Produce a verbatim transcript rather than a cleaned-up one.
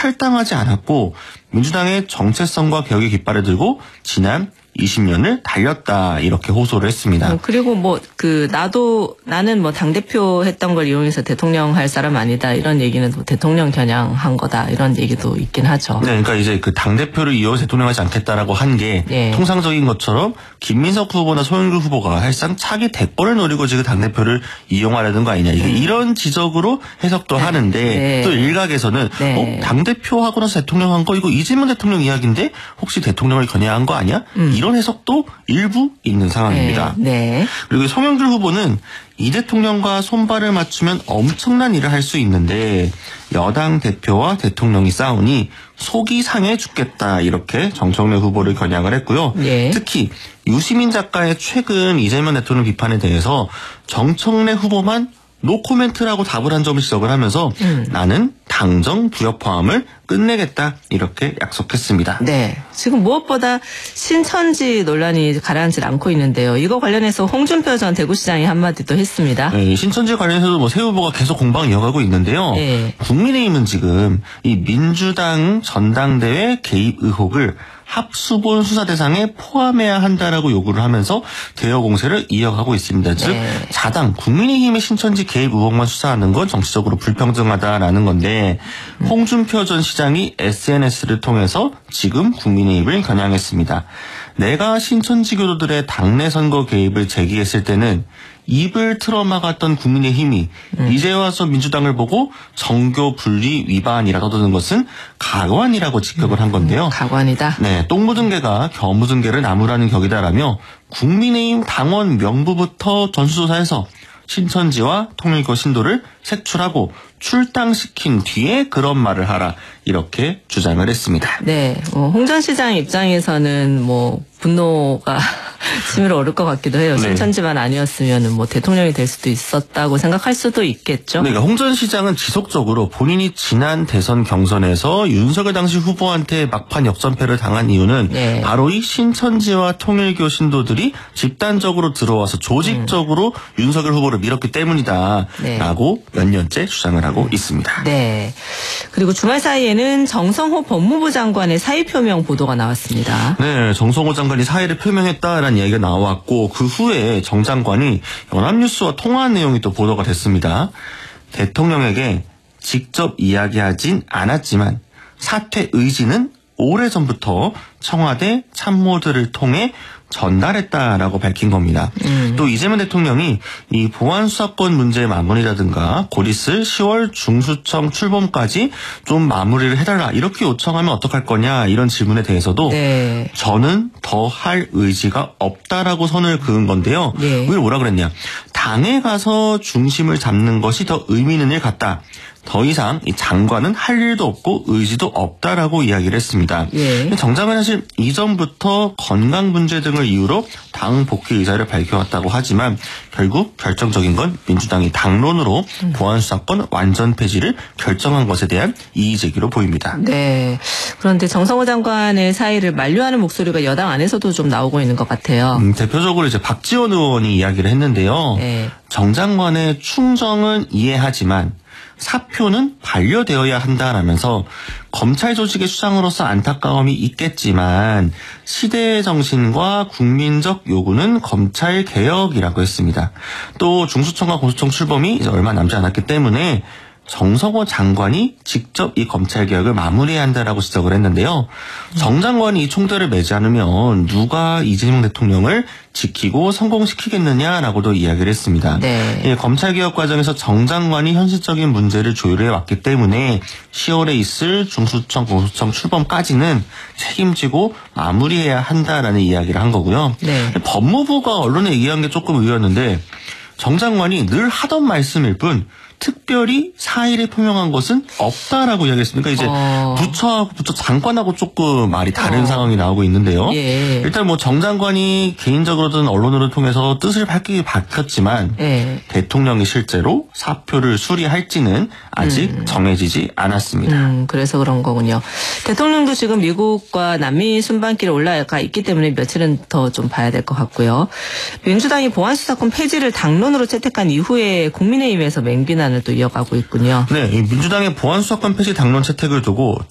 탈당하지 않았고 민주당의 정체성과 개혁의 깃발을 들고 지난 이십 년을 달렸다 이렇게 호소를 했습니다. 그리고 뭐 그 나도 나는 뭐 당대표 했던 걸 이용해서 대통령 할 사람 아니다 이런 얘기는 뭐 대통령 겨냥한 거다 이런 얘기도 있긴 하죠. 네, 그러니까 이제 그 당대표를 이용해서 대통령하지 않겠다라고 한 게 네. 통상적인 것처럼 김민석 후보나 송영길 후보가 사실상 차기 대권을 노리고 지금 당대표를 이용하려는 거 아니냐 이게 음. 이런 지적으로 해석도 네. 하는데 네. 또 일각에서는 네. 어, 당대표 하고 나서 대통령 한 거 이거 이재명 대통령 이야기인데 혹시 대통령을 겨냥한 거 아니야? 음. 이런 해석도 일부 있는 상황입니다. 네. 네. 그리고 송영길 후보는 이 대통령과 손발을 맞추면 엄청난 일을 할 수 있는데 여당 대표와 대통령이 싸우니 속이 상해 죽겠다 이렇게 정청래 후보를 겨냥을 했고요. 네. 특히 유시민 작가의 최근 이재명 대통령 비판에 대해서 정청래 후보만 노코멘트라고 답을 한 점을 지적을 하면서 음. 나는 당정 부역 포함을 끝내겠다 이렇게 약속했습니다. 네, 지금 무엇보다 신천지 논란이 가라앉질 않고 있는데요. 이거 관련해서 홍준표 전 대구시장이 한마디 또 했습니다. 네, 신천지 관련해서도 뭐 새 후보가 계속 공방을 이어가고 있는데요. 네. 국민의힘은 지금 이 민주당 전당대회 개입 의혹을 합수본 수사 대상에 포함해야 한다라고 요구를 하면서 대여 공세를 이어가고 있습니다. 즉 네. 자당 국민의힘의 신천지 개입 의혹만 수사하는 건 정치적으로 불평등하다라는 건데 음. 홍준표 전 시장이 에스엔에스를 통해서 지금 국민의힘을 겨냥했습니다. 내가 신천지 교도들의 당내 선거 개입을 제기했을 때는 입을 틀어막았던 국민의힘이 음. 이제 와서 민주당을 보고 정교 분리 위반이라 떠드는 것은 가관이라고 직격을 한 건데요. 음, 가관이다. 네, 똥 묻은 개가 겨 묻은 개를 나무라는 격이다라며 국민의힘 당원 명부부터 전수조사해서 신천지와 통일교 신도를 색출하고 출당시킨 뒤에 그런 말을 하라 이렇게 주장을 했습니다. 네, 어, 홍 전 시장 입장에서는 뭐 분노가 치밀어 오를 것 같기도 해요. 네. 신천지만 아니었으면 뭐 대통령이 될 수도 있었다고 생각할 수도 있겠죠. 네, 그러니까 홍 전 시장은 지속적으로 본인이 지난 대선 경선에서 윤석열 당시 후보한테 막판 역전패를 당한 이유는 네. 바로 이 신천지와 통일교 신도들이 집단적으로 들어와서 조직적으로 음. 윤석열 후보를 밀었기 때문이다 네. 라고 몇 년째 주장을 하고 있습니다. 네. 그리고 주말 사이에는 정성호 법무부 장관의 사의 표명 보도가 나왔습니다. 네, 정성호 장관이 사의를 표명했다라는 이야기가 나왔고 그 후에 정 장관이 연합뉴스와 통화한 내용이 또 보도가 됐습니다. 대통령에게 직접 이야기하진 않았지만 사퇴 의지는 오래전부터 청와대 참모들을 통해 전달했다라고 밝힌 겁니다. 음. 또 이재명 대통령이 이 보안수사권 문제 마무리라든가 곧 있을 시월 중수청 출범까지 좀 마무리를 해달라 이렇게 요청하면 어떡할 거냐 이런 질문에 대해서도 네. 저는 더 할 의지가 없다라고 선을 그은 건데요. 네. 왜 뭐라 그랬냐. 당에 가서 중심을 잡는 것이 더 의미 있는 일 같다. 더 이상 이 장관은 할 일도 없고 의지도 없다라고 이야기를 했습니다. 예. 정 장관은 사실 이전부터 건강 문제 등을 이유로 당 복귀 의사를 밝혀왔다고 하지만 결국 결정적인 건 민주당이 당론으로 음. 보안수사권 완전 폐지를 결정한 것에 대한 이의 제기로 보입니다. 네. 그런데 정성호 장관의 사의를 만류하는 목소리가 여당 안에서도 좀 나오고 있는 것 같아요. 음, 대표적으로 이제 박지원 의원이 이야기를 했는데요. 네. 정 장관의 충정은 이해하지만 사표는 반려되어야 한다라면서 검찰 조직의 수장으로서 안타까움이 있겠지만 시대의 정신과 국민적 요구는 검찰 개혁이라고 했습니다. 또 중수청과 공수청 출범이 이제 얼마 남지 않았기 때문에 정성호 장관이 직접 이 검찰 개혁을 마무리해야 한다라고 지적을 했는데요. 정 장관이 이 총대를 매지 않으면 누가 이재명 대통령을 지키고 성공시키겠느냐라고도 이야기를 했습니다. 네. 예, 검찰 개혁 과정에서 정 장관이 현실적인 문제를 조율해 왔기 때문에 시월에 있을 중수청, 공수청 출범까지는 책임지고 마무리해야 한다라는 이야기를 한 거고요. 네. 법무부가 언론에 얘기한 게 조금 의외였는데 정 장관이 늘 하던 말씀일 뿐 특별히 사의를 표명한 것은 없다라고 이야기했습니다. 그러니까 이제 어. 부처하고 부처 장관하고 조금 말이 다른 어. 상황이 나오고 있는데요. 예. 일단 뭐 정 장관이 개인적으로든 언론을 통해서 뜻을 밝히긴 밝혔지만 예. 대통령이 실제로 사표를 수리할지는 아직 음. 정해지지 않았습니다. 음, 그래서 그런 거군요. 대통령도 지금 미국과 남미 순방길에 올라가 있기 때문에 며칠은 더 좀 봐야 될 것 같고요. 민주당이 보안수사권 폐지를 당론으로 채택한 이후에 국민의힘에서 맹비난 또 이어가고 있군요. 네, 이 민주당의 보안수사권 폐지 당론 채택을 두고